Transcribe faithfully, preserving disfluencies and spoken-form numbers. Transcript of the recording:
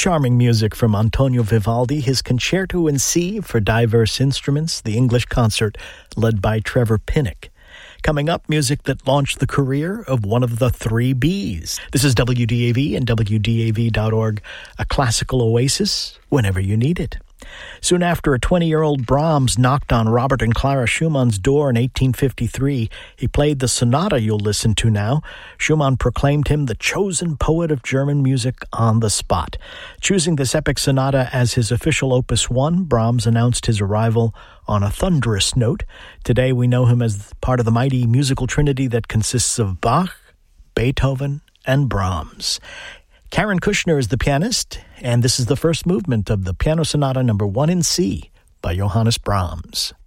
Charming music from Antonio Vivaldi, his Concerto in C for diverse instruments, the English concert led by Trevor Pinnock. Coming up, music that launched the career of one of the three Bs. This is W D A V and W D A V dot org, a classical oasis whenever you need it. Soon after, a twenty-year-old Brahms knocked on Robert and Clara Schumann's door in eighteen fifty-three. He played the sonata you'll listen to now. Schumann proclaimed him the chosen poet of German music on the spot. Choosing this epic sonata as his official Opus one, Brahms announced his arrival on a thunderous note. Today we know him as part of the mighty musical trinity that consists of Bach, Beethoven, and Brahms. Karen Kushner is the pianist, and this is the first movement of the Piano Sonata number one in C by Johannes Brahms.